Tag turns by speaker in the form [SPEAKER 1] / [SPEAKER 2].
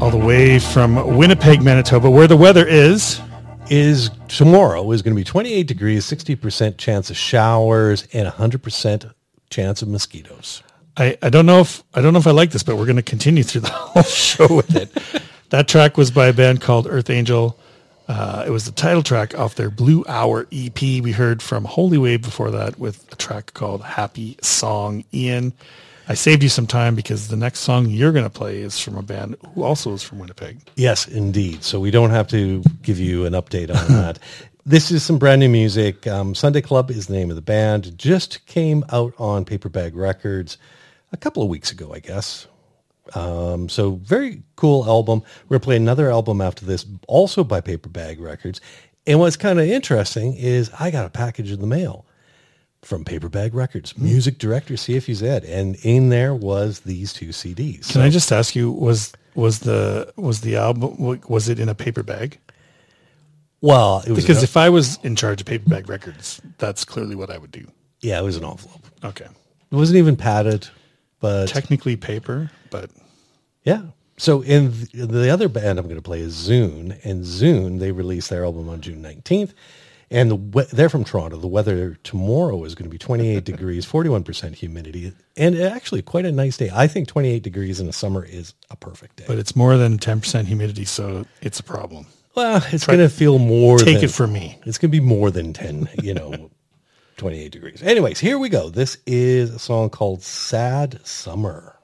[SPEAKER 1] all the way from Winnipeg, Manitoba, where the weather is
[SPEAKER 2] tomorrow is going to be 28 degrees, 60% chance of showers, and 100% chance of mosquitoes.
[SPEAKER 1] I don't know if I like this, but we're going to continue through the whole show with it. That track was by a band called Earth Angel. It was the title track off their Blue Hour EP. We heard from Holy Wave before that with a track called Happy Song. Ian, I saved you some time because the next song you're going to play is from a band who also is from Winnipeg.
[SPEAKER 2] Yes, indeed. So we don't have to give you an update on that. This is some brand new music. Sunday Club is the name of the band. It just came out on Paper Bag Records a couple of weeks ago, I guess. So very cool album. We're going to play another album after this, also by Paper Bag Records. And what's kind of interesting is I got a package in the mail from Paper Bag Records, music director CFUZ, and in there was these two CDs.
[SPEAKER 1] Can I just ask you, was the album, was it in a paper bag?
[SPEAKER 2] Well, it was
[SPEAKER 1] because if I was in charge of Paper Bag Records, that's clearly what I would do.
[SPEAKER 2] Yeah, it was an envelope.
[SPEAKER 1] Okay.
[SPEAKER 2] It wasn't even padded, but
[SPEAKER 1] technically paper, but
[SPEAKER 2] yeah. So in the other band I'm going to play is Zune, and Zune, they released their album on June 19th, and they're from Toronto. The weather tomorrow is going to be 28 degrees, 41% humidity, and actually quite a nice day. I think 28 degrees in the summer is a perfect day.
[SPEAKER 1] But it's more than 10% humidity, so it's a problem.
[SPEAKER 2] Well, it's going to feel more
[SPEAKER 1] Take it from me.
[SPEAKER 2] It's going to be more than 10, 28 degrees. Anyways, here we go. This is a song called Sad Summer.